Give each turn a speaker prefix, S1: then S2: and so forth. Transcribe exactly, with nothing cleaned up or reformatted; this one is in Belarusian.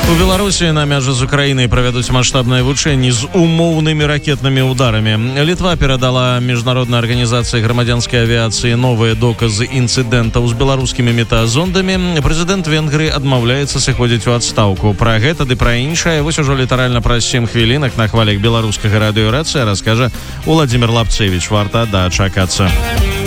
S1: У Беларусі на мяжы з Украінай правядуць маштабнае вучэнні з умоўнымі ракетнымі ударамі. Літва перадала міжнароднай арганізацыі грамадзянскай авіяцыі новыя доказы інцыдэнтаў з беларускімі метаазондамі. Прэзідэнт Венгрыі адмаўляецца сыходзіць у адстаўку. Пра гэта ды пра іншае вось ужо літаральна праз сем хвілінак на хвалях беларускага радыё Рацыя раскажа Уладзімир Лапцевіч. Варта дачакацца.